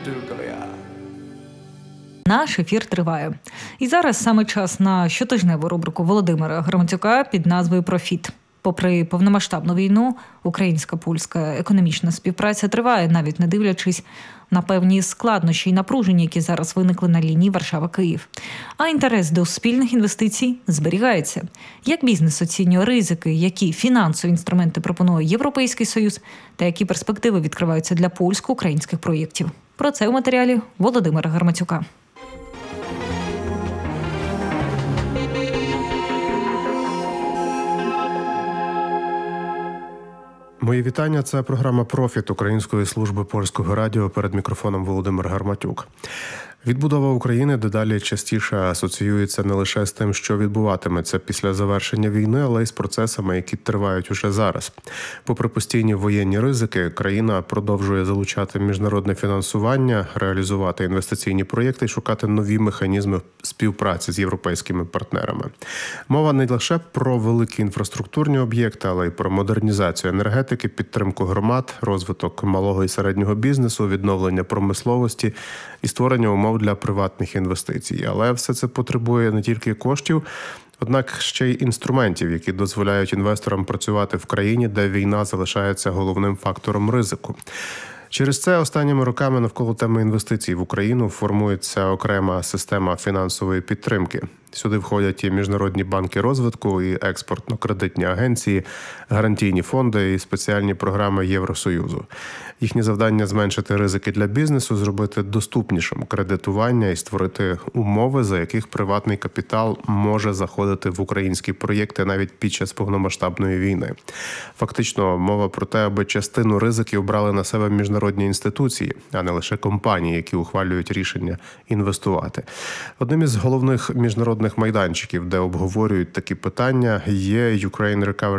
Наш ефір триває. І зараз саме час на щотижневу рубрику Володимира Громадюка під назвою «Профіт». Попри повномасштабну війну, українсько-польська економічна співпраця триває, навіть не дивлячись на певні складнощі і напруження, які зараз виникли на лінії Варшава-Київ. А інтерес до спільних інвестицій зберігається. Як бізнес оцінює ризики, які фінансові інструменти пропонує Європейський Союз та які перспективи відкриваються для польсько-українських проєктів? Про це у матеріалі Володимира Громадюка. Мої вітання. Це програма «Профіт» Української служби польського радіо. Перед мікрофоном Володимир Гарматюк. Відбудова України дедалі частіше асоціюється не лише з тим, що відбуватиметься після завершення війни, але й з процесами, які тривають уже зараз. Попри постійні воєнні ризики, країна продовжує залучати міжнародне фінансування, реалізувати інвестиційні проєкти і шукати нові механізми співпраці з європейськими партнерами. Мова не лише про великі інфраструктурні об'єкти, але й про модернізацію енергетики, підтримку громад, розвиток малого і середнього бізнесу, відновлення промисловості і створення умов для приватних інвестицій. Але все це потребує не тільки коштів, однак ще й інструментів, які дозволяють інвесторам працювати в країні, де війна залишається головним фактором ризику. Через це останніми роками навколо теми інвестицій в Україну формується окрема система фінансової підтримки. Сюди входять і міжнародні банки розвитку, і експортно-кредитні агенції, гарантійні фонди і спеціальні програми Євросоюзу. Їхнє завдання – зменшити ризики для бізнесу, зробити доступнішим кредитування і створити умови, за яких приватний капітал може заходити в українські проєкти навіть під час повномасштабної війни. Фактично, мова про те, аби частину ризиків брали на себе міжнародні інституції, а не лише компанії, які ухвалюють рішення інвестувати. Одним із головних міжнародних майданчиків, де обговорюють такі питання, є Ukraine Recovery